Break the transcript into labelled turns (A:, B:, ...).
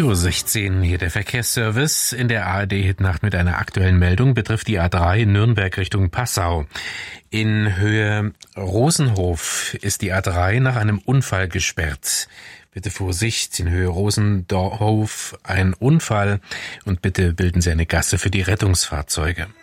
A: 8:16 Uhr, hier der Verkehrsservice in der ARD-Hitnacht mit einer aktuellen Meldung betrifft die A3 Nürnberg Richtung Passau. In Höhe Rosenhof ist die A3 nach einem Unfall gesperrt. Bitte Vorsicht, in Höhe Rosenhof ein Unfall und bitte bilden Sie eine Gasse für die Rettungsfahrzeuge.